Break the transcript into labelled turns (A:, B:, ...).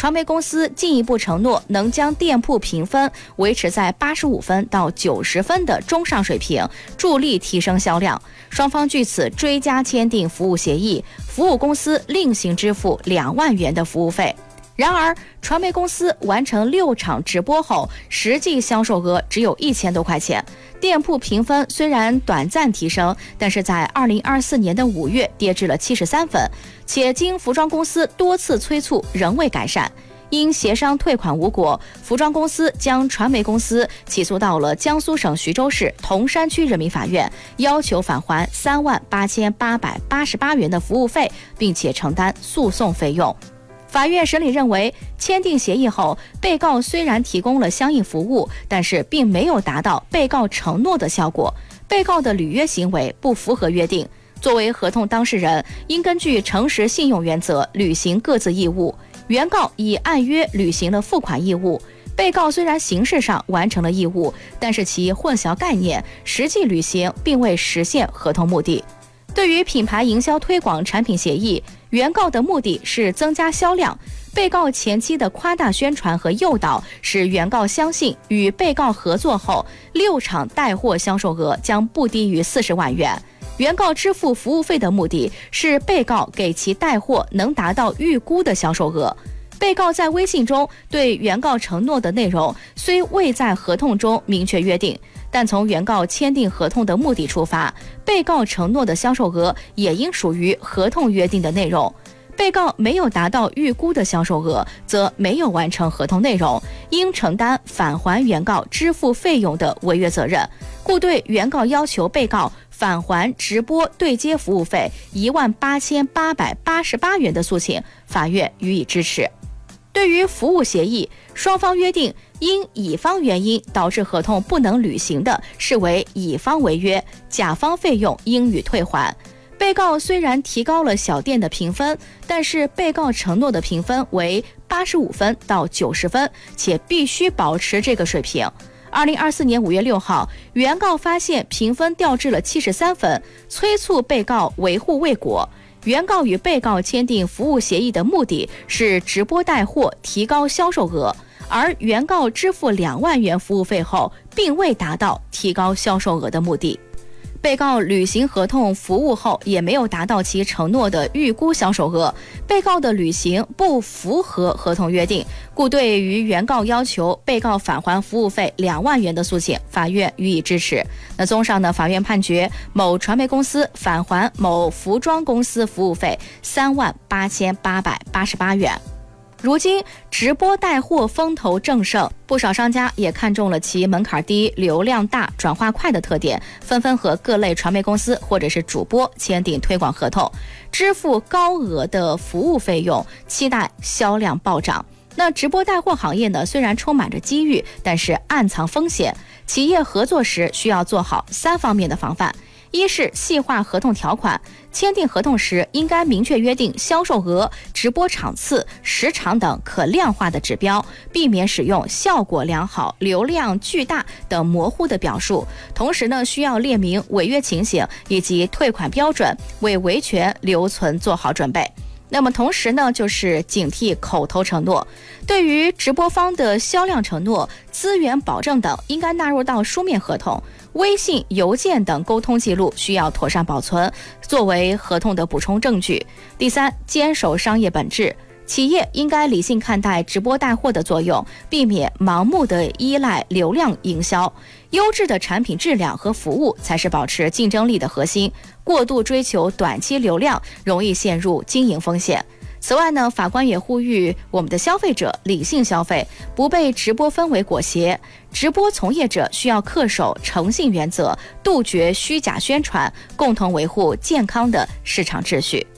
A: 传媒公司进一步承诺能将店铺评分维持在85分到90分的中上水平，助力提升销量。双方据此追加签订服务协议，服务公司另行支付2万元的服务费。然而，传媒公司完成6场直播后，实际销售额只有1000多块钱。店铺评分虽然短暂提升，但是在2024年的5月跌至了73分，且经服装公司多次催促仍未改善。因协商退款无果，服装公司将传媒公司起诉到了江苏省徐州市铜山区人民法院，要求返还38888元的服务费，并且承担诉讼费用。法院审理认为，签订协议后，被告虽然提供了相应服务，但是并没有达到被告承诺的效果，被告的履约行为不符合约定。作为合同当事人，应根据诚实信用原则履行各自义务。原告已按约履行了付款义务，被告虽然形式上完成了义务，但是其混淆概念，实际履行并未实现合同目的。对于品牌营销推广产品协议，原告的目的是增加销量，被告前期的夸大宣传和诱导，使原告相信与被告合作后，6场带货销售额将不低于40万元。原告支付服务费的目的是被告给其带货能达到预估的销售额。被告在微信中对原告承诺的内容虽未在合同中明确约定，但从原告签订合同的目的出发，被告承诺的销售额也应属于合同约定的内容。被告没有达到预估的销售额，则没有完成合同内容，应承担返还原告支付费用的违约责任。故对原告要求被告返还直播对接服务费18888元的诉请，法院予以支持。对于服务协议，双方约定因乙方原因导致合同不能履行的，视为乙方违约，甲方费用应予退还。被告虽然提高了小店的评分，但是被告承诺的评分为85分到90分，且必须保持这个水平。2024年5月6号，原告发现评分掉至了73分，催促被告维护未果。原告与被告签订服务协议的目的是直播带货提高销售额，而原告支付2万元服务费后，并未达到提高销售额的目的。被告履行合同服务后也没有达到其承诺的预估销售额，被告的履行不符合合同约定，故对于原告要求被告返还服务费2万元的诉请，法院予以支持。那综上呢，法院判决某传媒公司返还某服装公司服务费38888元。如今直播带货风头正盛，不少商家也看中了其门槛低、流量大、转化快的特点，纷纷和各类传媒公司或者是主播签订推广合同，支付高额的服务费用，期待销量暴涨。那直播带货行业呢，虽然充满着机遇，但是暗藏风险。企业合作时需要做好3方面的防范。一是细化合同条款，签订合同时应该明确约定销售额、直播场次、时长等可量化的指标，避免使用效果良好、流量巨大等模糊的表述。同时呢，需要列明违约情形以及退款标准，为维权留存做好准备。那么同时呢，就是警惕口头承诺，对于直播方的销量承诺、资源保证等，应该纳入到书面合同。微信、邮件等沟通记录需要妥善保存，作为合同的补充证据。第三，坚守商业本质，企业应该理性看待直播带货的作用，避免盲目的依赖流量营销。优质的产品质量和服务才是保持竞争力的核心，过度追求短期流量，容易陷入经营风险。此外呢，法官也呼吁我们的消费者理性消费，不被直播氛围裹挟。直播从业者需要恪守诚信原则，杜绝虚假宣传，共同维护健康的市场秩序。